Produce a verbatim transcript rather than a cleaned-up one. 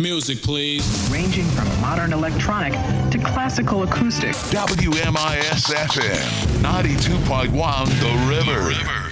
Music, please. Ranging from modern electronic to classical acoustic. W M I S F M, ninety-two point one The River. The River.